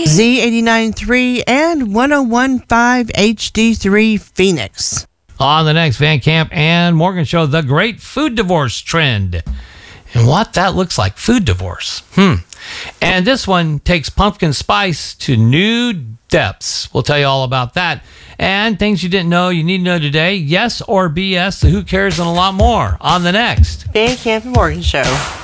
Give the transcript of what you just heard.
Z89.3 and 101.5 HD3 Phoenix. On the next Van Camp and Morgan show, the great food divorce trend and what that looks like. Food divorce. And this one takes pumpkin spice to new depths. We'll tell you all about that. And things you didn't know you need to know today. Yes or BS, the who cares, and a lot more on the next Van Camp and Morgan show.